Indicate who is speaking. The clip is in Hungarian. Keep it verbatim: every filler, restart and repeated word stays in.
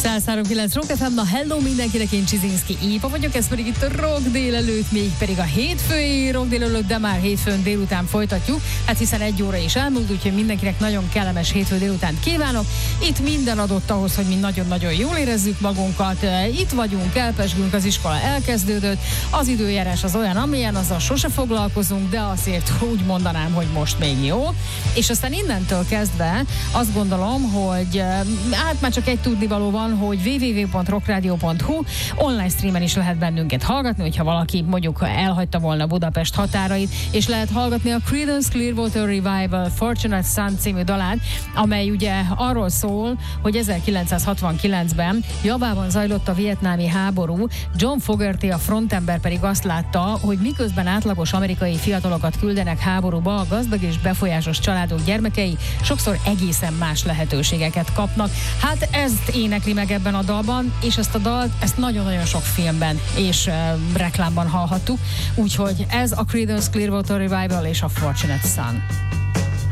Speaker 1: száz három kilenc Rock ef em, na hello mindenkinek, én Csizinszki Éva vagyok, ez pedig itt a Rock délelőtt, még pedig a hétfői Rock délelőtt, de már hétfőn délután folytatjuk, hát hiszen egy óra is elmúlt, úgyhogy mindenkinek nagyon kellemes hétfő délutánt kívánok. Itt minden adott ahhoz, hogy mi nagyon-nagyon jól érezzük magunkat, itt vagyunk, elpesgünk, az iskola elkezdődött, az időjárás az olyan, amilyen, azzal sose foglalkozunk, de azért úgy mondanám, hogy most még jó. És aztán innentől kezdve azt gondolom, hogy hát már csak egy tudnivaló van, hogy double-u double-u double-u pont rockradio pont hu online streamen is lehet bennünket hallgatni, hogyha valaki mondjuk elhagyta volna Budapest határait, és lehet hallgatni a Creedence Clearwater Revival Fortunate Son című dalát, amely ugye arról szól, hogy ezerkilencszázhatvankilencben Javában zajlott a vietnámi háború, John Fogerty, a frontember pedig azt látta, hogy miközben átlagos amerikai fiatalokat küldenek háborúba, a gazdag és befolyásos családok gyermekei sokszor egészen más lehetőségeket kapnak. Hát ezt énekli meg ebben a dalban, és ezt a dalt, ezt nagyon-nagyon sok filmben és uh, reklámban hallhattuk, úgyhogy ez a Creedence Clearwater Revival és a Fortunate Son.